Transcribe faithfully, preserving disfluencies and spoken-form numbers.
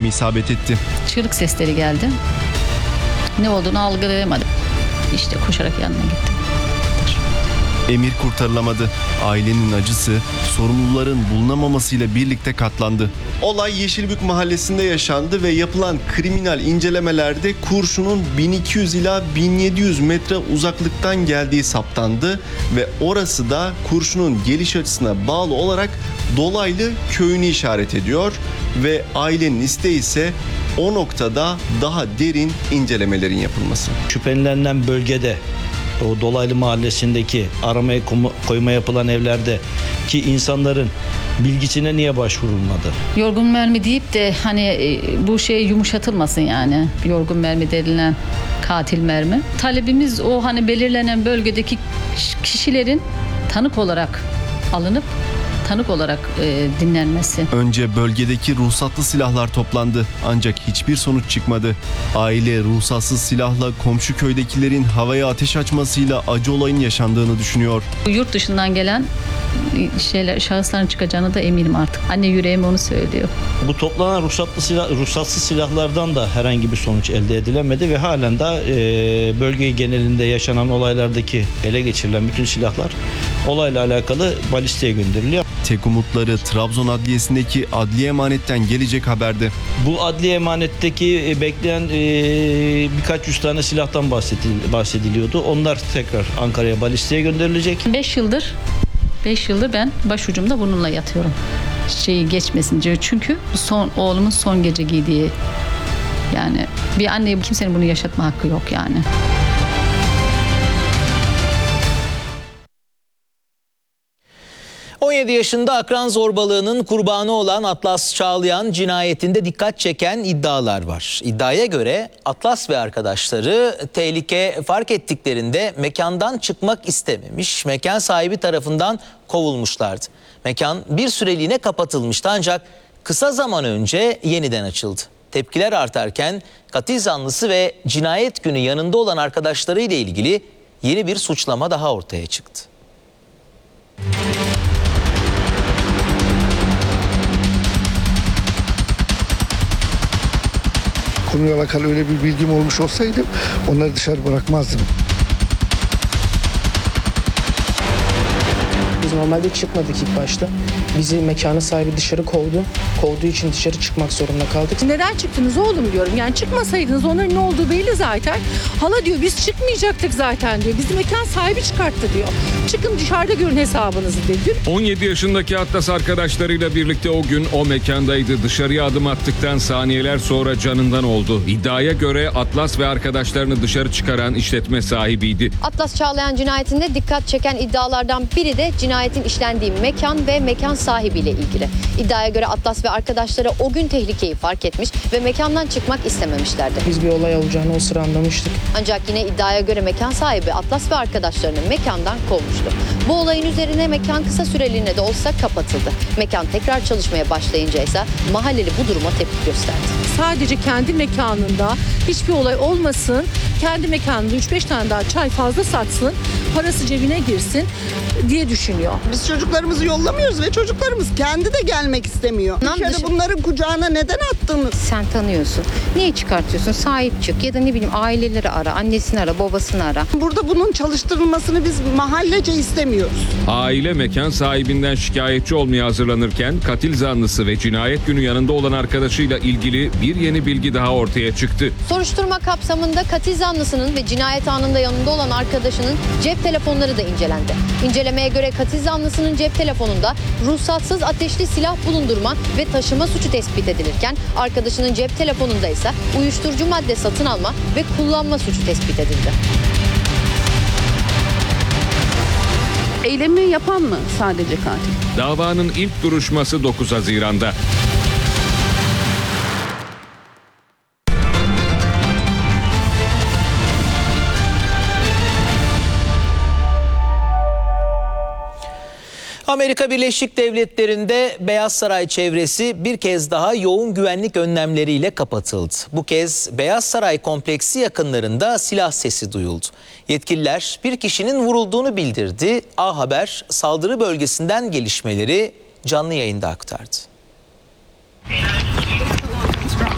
isabet etti. Çığlık sesleri geldi. Ne olduğunu algılayamadım. İşte koşarak yanına gittim. Emir kurtarılamadı. Ailenin acısı sorumluların bulunamamasıyla birlikte katlandı. Olay Yeşilbük mahallesinde yaşandı ve yapılan kriminal incelemelerde kurşunun bin iki yüz ila bin yedi yüz metre uzaklıktan geldiği saptandı ve orası da kurşunun geliş açısına bağlı olarak Dolaylı köyünü işaret ediyor ve ailenin isteği ise o noktada daha derin incelemelerin yapılması. Şüphelenilen bölgede, o Dolaylı mahallesindeki aramaya koyma yapılan evlerde ki insanların bilgisine niye başvurulmadı? Yorgun mermi deyip de hani bu şey yumuşatılmasın yani. Yorgun mermi denilen katil mermi. Talebimiz o hani belirlenen bölgedeki kişilerin tanık olarak alınıp tanık olarak e, dinlenmesi. Önce bölgedeki ruhsatlı silahlar toplandı ancak hiçbir sonuç çıkmadı. Aile ruhsatsız silahla komşu köydekilerin havaya ateş açmasıyla acı olayın yaşandığını düşünüyor. Yurt dışından gelen şeyler, şahısların çıkacağını da eminim artık. Anne yüreğim onu söylüyor. Bu toplanan ruhsatlı silah, ruhsatsız silahlardan da herhangi bir sonuç elde edilemedi ve halen de e, bölge genelinde yaşanan olaylardaki ele geçirilen bütün silahlar olayla alakalı balisteye gönderiliyor. Tek umutları Trabzon Adliyesi'ndeki adliye emanetten gelecek haberdi. Bu adliye emanetteki bekleyen e, birkaç yüz tane silahtan bahsediliyordu. Onlar tekrar Ankara'ya balisteye gönderilecek. beş yıldır beş yıldır ben başucumda bununla yatıyorum. Şeyi geçmesin diye. Çünkü son oğlumun son gece giydiği, yani bir anneye kimsenin bunu yaşatma hakkı yok yani. on yedi yaşında akran zorbalığının kurbanı olan Atlas Çağlayan cinayetinde dikkat çeken iddialar var. İddiaya göre Atlas ve arkadaşları tehlike fark ettiklerinde mekandan çıkmak istememiş, mekan sahibi tarafından kovulmuşlardı. Mekan bir süreliğine kapatılmıştı ancak kısa zaman önce yeniden açıldı. Tepkiler artarken katil zanlısı ve cinayet günü yanında olan arkadaşlarıyla ilgili yeni bir suçlama daha ortaya çıktı. Konuyla alakalı öyle bir bilgim olmuş olsaydı onları dışarı bırakmazdım. Biz normalde çıkmadık ilk başta. Bizi mekanın sahibi dışarı kovdu. Kovduğu için dışarı çıkmak zorunda kaldık. Neden çıktınız oğlum diyorum. Yani çıkmasaydınız onların ne olduğu belli zaten. Hala diyor biz çıkmayacaktık zaten diyor. Bizi mekan sahibi çıkarttı diyor. Çıkın dışarıda görün hesabınızı dedi. on yedi yaşındaki Atlas arkadaşlarıyla birlikte o gün o mekandaydı. Dışarıya adım attıktan saniyeler sonra canından oldu. İddiaya göre Atlas ve arkadaşlarını dışarı çıkaran işletme sahibiydi. Atlas Çağlayan cinayetinde dikkat çeken iddialardan biri de cinayetin işlendiği mekan ve mekan sahibiyle ilgili. İddiaya göre Atlas ve arkadaşları o gün tehlikeyi fark etmiş ve mekandan çıkmak istememişlerdi. Biz bir olay olacağını o sıra anlamıştık. Ancak yine iddiaya göre mekan sahibi Atlas ve arkadaşlarını mekandan kovmuştu. Bu olayın üzerine mekan kısa süreliğine de olsa kapatıldı. Mekan tekrar çalışmaya başlayınca ise mahalleli bu duruma tepki gösterdi. Sadece kendi mekanında hiçbir olay olmasın. Kendi mekanında üç beş tane daha çay fazla satsın. Parası cebine girsin diye düşünüyor. Biz çocuklarımızı yollamıyoruz ve çocuklarımız kendi de gelmek istemiyor. Dışarı bunların kucağına neden attınız? Sen tanıyorsun. Niye çıkartıyorsun? Sahip çık ya da ne bileyim aileleri ara, annesini ara, babasını ara. Burada bunun çalıştırılmasını biz mahallece istemiyoruz. Aile mekan sahibinden şikayetçi olmaya hazırlanırken katil zanlısı ve cinayet günü yanında olan arkadaşıyla ilgili bir yeni bilgi daha ortaya çıktı. Soruşturma kapsamında katil zanlısının ve cinayet anında yanında olan arkadaşının cep telefonları da incelendi. İncelemeye göre katil zanlısının cep telefonunda ruhsatsız ateşli silah bulundurma ve taşıma suçu tespit edilirken arkadaşının cep telefonunda ise uyuşturucu madde satın alma ve kullanma suçu tespit edildi. Eylemi yapan mı sadece katil? Davanın ilk duruşması dokuz Haziran'da. Amerika Birleşik Devletleri'nde Beyaz Saray çevresi bir kez daha yoğun güvenlik önlemleriyle kapatıldı. Bu kez Beyaz Saray kompleksi yakınlarında silah sesi duyuldu. Yetkililer bir kişinin vurulduğunu bildirdi. A Haber saldırı bölgesinden gelişmeleri canlı yayında aktardı.